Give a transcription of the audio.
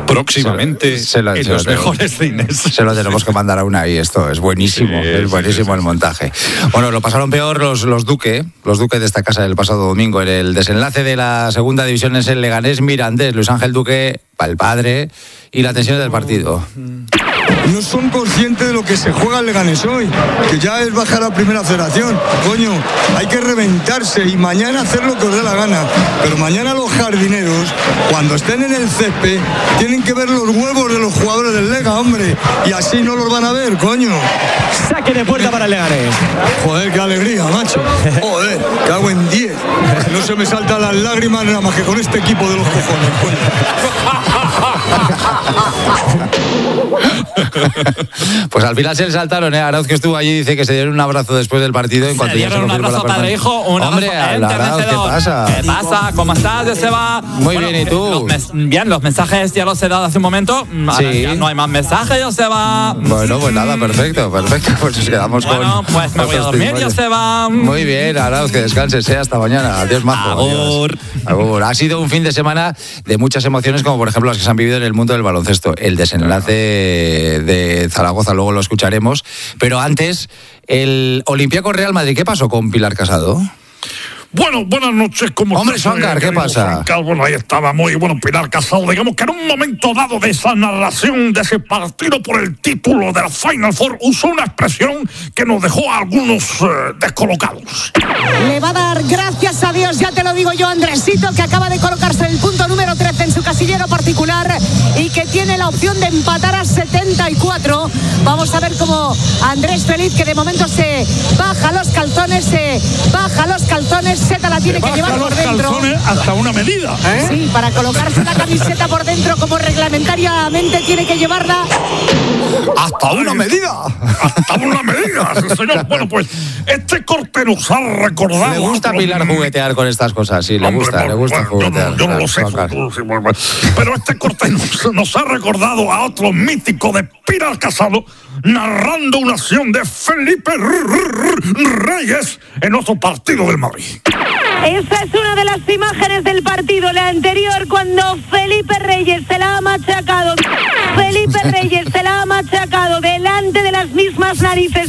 próximamente en los mejores cines. Se lo tenemos que mandar a Unai, esto es buenísimo, es buenísimo el montaje. Bueno, lo pasaron peor los Duque de esta casa el pasado domingo en el desenlace de la segunda división es el Leganés Mirandés. Luis Ángel Duque, el padre, y la tensión del partido. No son conscientes de lo que se juega el Leganés hoy, que ya es bajar a primera federación. Coño, hay que reventarse y mañana hacer lo que os dé la gana. Pero mañana los jardineros, cuando estén en el césped, tienen que ver los huevos de los jugadores del Lega, hombre. Y así no los van a ver, coño. Saque de puerta para el Leganés. Joder, qué alegría, macho. Joder, cago en 10. No se me saltan las lágrimas nada más que con este equipo de los cojones, coño. Pues al final se le saltaron, Arauz, que estuvo allí, dice que se dieron un abrazo después del partido. En cuanto se dieron un abrazo padre-hijo, un hombre, Arauz, ¿qué pasa? ¿Qué pasa? ¿Cómo estás, Joseba? Muy bien, ¿y tú? Bien, los mensajes ya los he dado hace un momento. Sí. Ya no hay más mensajes, Joseba. Bueno, pues nada, perfecto. Pues nos quedamos con... Bueno, pues me voy a dormir, Joseba. Muy bien, Arauz, que descanses, hasta mañana. Adiós, majo. Agur. Agur. Ha sido un fin de semana de muchas emociones, como por ejemplo las que se han vivido en el mundo del baloncesto. El desenlace de Zaragoza, luego lo escucharemos. Pero antes, el Olympiacos Real Madrid. ¿Qué pasó con Pilar Casado? Bueno, buenas noches, ¿cómo Hombre, estás? Suancar, ¿qué pasa? Bueno, ahí estaba muy bueno Pilar Casado. Digamos que en un momento dado de esa narración de ese partido por el título de la Final Four, usó una expresión que nos dejó a algunos descolocados. Le va a dar gracias a Dios, ya te lo digo yo, Andresito, que acaba de colocarse en el punto número 13 en su casillero particular y que tiene la opción de empatar a 74. Vamos a ver cómo Andrés Feliz, que de momento se baja los calzones, Zeta la tiene que llevar por dentro. Hasta una medida, ¿eh? Sí, para colocarse la camiseta por dentro como reglamentariamente tiene que llevarla. ¡Hasta una medida! ¡Hasta una medida, sí, señor! Bueno, pues este corte nos ha recordado... Le gusta a Pilar juguetear con estas cosas, sí, le gusta juguetear. Yo no lo sé, pero este corte nos ha recordado a otro mítico de Pilar Casado narrando una acción de Felipe Reyes en otro partido del Madrid. Esa es una de las imágenes del partido, la anterior, cuando Felipe Reyes se la ha machacado delante de las mismas narices